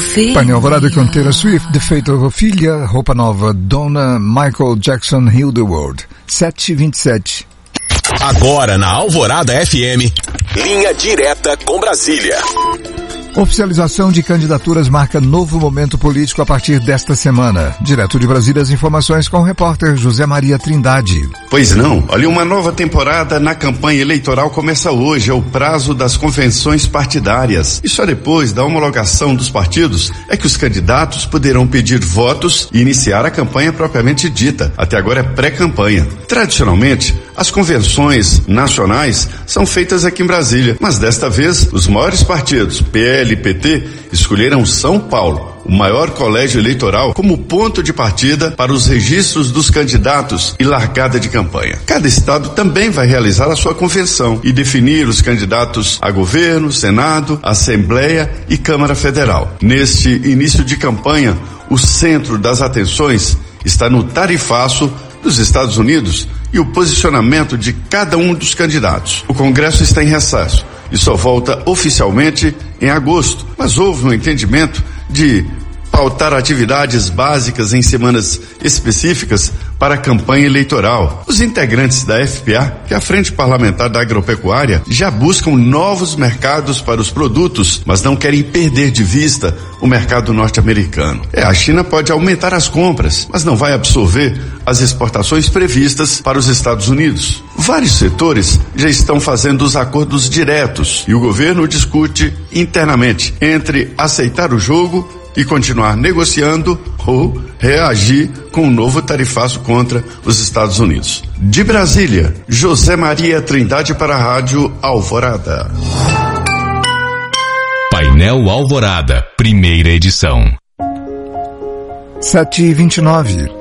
Painel Alvorada com Taylor Swift, The Fate of Ophelia, Roupa Nova, Donna, Michael Jackson, Heal the World. 7h27. Agora na Alvorada FM, linha direta com Brasília. Oficialização de candidaturas marca novo momento político a partir desta semana. Direto de Brasília, as informações com o repórter José Maria Trindade. Pois não, olha, uma nova temporada na campanha eleitoral começa hoje, é o prazo das convenções partidárias. E só depois da homologação dos partidos é que os candidatos poderão pedir votos e iniciar a campanha propriamente dita. Até agora é pré-campanha. Tradicionalmente, as convenções nacionais são feitas aqui em Brasília, mas desta vez os maiores partidos, PL e PT, escolheram São Paulo, o maior colégio eleitoral, como ponto de partida para os registros dos candidatos e largada de campanha. Cada estado também vai realizar a sua convenção e definir os candidatos a governo, Senado, Assembleia e Câmara Federal. Neste início de campanha, o centro das atenções está no tarifaço dos Estados Unidos e o posicionamento de cada um dos candidatos. O Congresso está em recesso e só volta oficialmente em agosto, mas houve um entendimento de pautar atividades básicas em semanas específicas para a campanha eleitoral. Os integrantes da FPA, que é a Frente Parlamentar da Agropecuária, já buscam novos mercados para os produtos, mas não querem perder de vista o mercado norte-americano. A China pode aumentar as compras, mas não vai absorver as exportações previstas para os Estados Unidos. Vários setores já estão fazendo os acordos diretos e o governo discute internamente entre aceitar o jogo e continuar negociando ou reagir com um novo tarifaço contra os Estados Unidos. De Brasília, José Maria Trindade para a Rádio Alvorada. Painel Alvorada, primeira edição. 7h29.